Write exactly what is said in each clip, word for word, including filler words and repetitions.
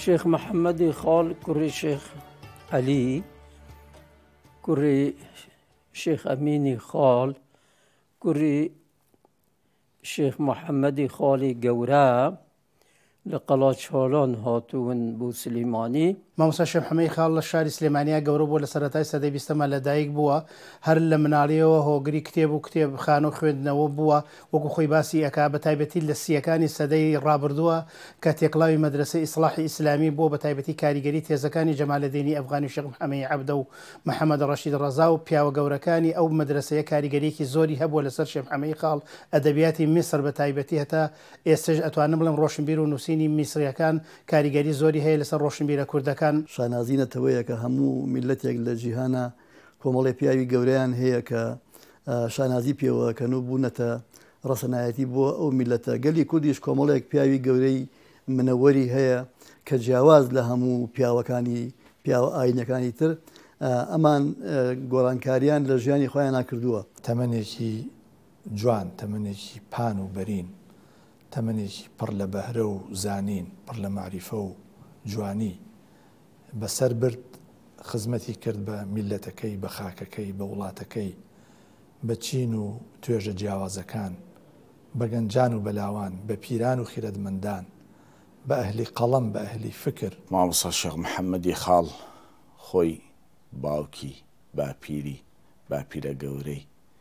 شێخ محەممەدی خاڵ کوڕی شێخ عەلی کوڕی شێخ ئەمینی خاڵ کوڕی شێخ محەممەدی خاڵی گەورە لە قەڵاچۆڵان هاتوون بۆ سلێمانی. مامۆستا شێخ محەممەدی خاڵ لە شاری سلێمانیا گەورە بووە، لە سەرەتای سەدەی بیستەمە لەدایک بووە، هەر لە مناڵیەوە هۆگری کتێب و کتێبخانە و خوێندنەوە بووە، وەکو خۆی باسی ئەکا بە تایبەتی لە سیەکانی سەدەی ڕابردووە کە تێکڵاوی مەدرسەی ئیسلاحی ئیسلامی بووە، بە تایبەتی کاریگەری تێزەکانی جەمالەدینی ئەفغانی و شێخ محەممەدی عەبدە و محەممەد ڕەشید ڕەزا و پیاوە گەورەکانی ئەو مەدرسەیە کاریگەریەکی زۆری هەبووە لەسەر شێخ محەممەدی خاڵ. ئەدەبیاتی میسر بە تایبەتی هەتا ئێستش ئەتوانم بڵێم ڕۆشنبیر و نووسینی میسریەکان کاریگەری زۆری هەیە لەسەر ڕۆشنبیرە کوردەکان. شانازینەتەوەیە کە هەموو میلەتێک لە جیهانە کۆمەڵی پیاوی گەورەیان هەیە کە شانازی پێوەکەن و بوونەتە ڕەسەنایەتی بۆ ئەو میلەتە. گەلی کوردیش کۆمەڵێک پیاوی گەورەی منەوەری هەیە کە جیاواز لە هەموو پیاوەکانی پیاوە ئاینەکانی تر ئەمان گۆڕانکاریان لە ژیانی خۆیان ناکردووە. تەمەنێکی جوان، تەمەنێکی پان و بەرین، تەمەنێکی پڕ لە بەهرە و زانین، پڕ لە معریفە و جوانی بەسەر برد، خزمەتی کرد بە میلەتەکەی، بە خاکەکەی، بە وڵاتەکەی، بە چین و توێژە جیاوازەکان، بە گەنجان و بەلاوان، بە پیران و خیرەتمەندان، بە ئەهلی قەڵەم، بە ئەهلی فکر. مامۆستا شێخ محەممەدی خاڵ خۆی باوکی باپیری باپیرە گەورەی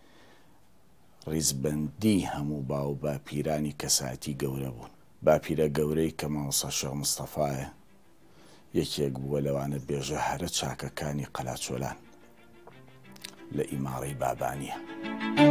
ڕیزبەندی هەموو باو باپیرانی کەساتی گەورە بوون. باپیرە گەورەی کە مامۆستا شێخ مستەفایە یەکێک بووە لەوانە بێژە هەرە چاکەکانی قەلاچۆلان لە ئیماڕەی بابانیە.